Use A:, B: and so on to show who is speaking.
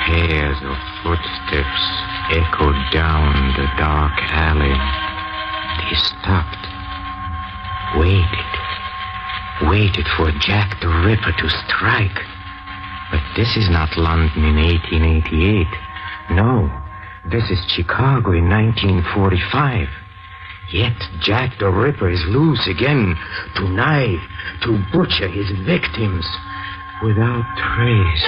A: pairs of footsteps echoed down the dark alley. They stopped, waited for Jack the Ripper to strike. But this is not London in 1888. No, this is Chicago in 1945. Yet Jack the Ripper is loose again to knife, to butcher his victims without trace